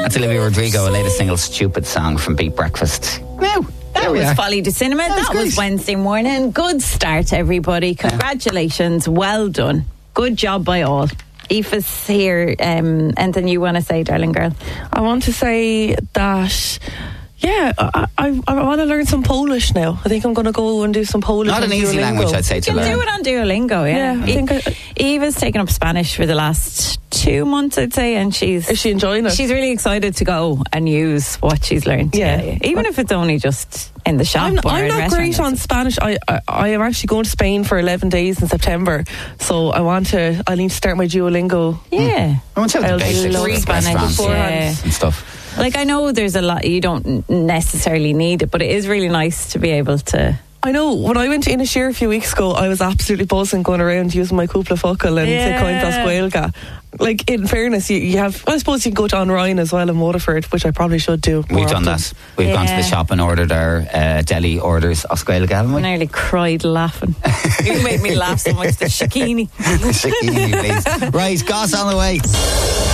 That's Olivia Rodrigo, a latest single, Stupid Song from Beat Breakfast. Now, that was Folly de Cinema. That was Wednesday morning. Good start, everybody. Congratulations. Well done. Good job by all. Aoife's here. Anything you want to say, darling girl? I want to say that... Yeah, I want to learn some Polish now. I think I'm going to go and do some Polish. Not an easy language, I'd say, to learn. You can do it on Duolingo, yeah. I think Eva's taken up Spanish for the last 2 months, I'd say, and is she enjoying it? She's really excited to go and use what she's learned. Yeah. Even if it's only just in the shop. I'm not great on Spanish. I am actually going to Spain for 11 days in September, so I need to start my Duolingo. Yeah. I want to have the basics, learn Spanish beforehand and stuff. Like, I know there's a lot, you don't necessarily need it, but it is really nice to be able to... I know, when I went to Inisheer a few weeks ago, I was absolutely buzzing going around using my cúpla focal and Cointas Gaeilge. Like, in fairness, you have... I suppose you can go to Ryan as well in Waterford, which I probably should do. We've done that. We've gone to the shop and ordered our deli orders of Gaeilge, haven't we? I nearly cried laughing. You made me laugh so much, the Shakini. Shakini, please. Right, Goss on the way.